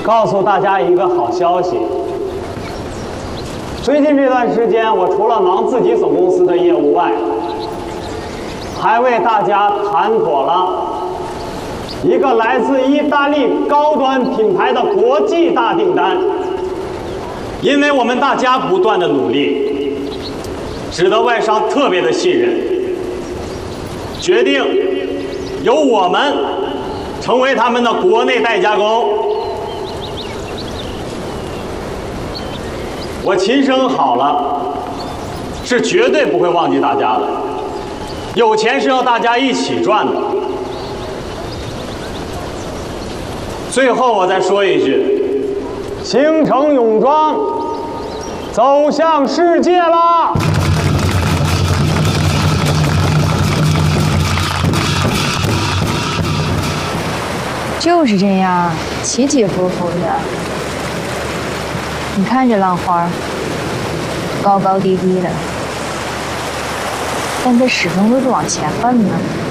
告诉大家一个好消息。最近这段时间，我除了忙自己总公司的业务外，还为大家谈妥了一个来自意大利高端品牌的国际大订单。因为我们大家不断的努力，使得外商特别的信任，决定由我们成为他们的国内代加工。我琴声好了，是绝对不会忘记大家的。有钱是要大家一起赚的。最后我再说一句，星城泳装走向世界啦！ 就是这样，起起伏伏的。你看这浪花，高高低低的，但它始终都是往前奔的。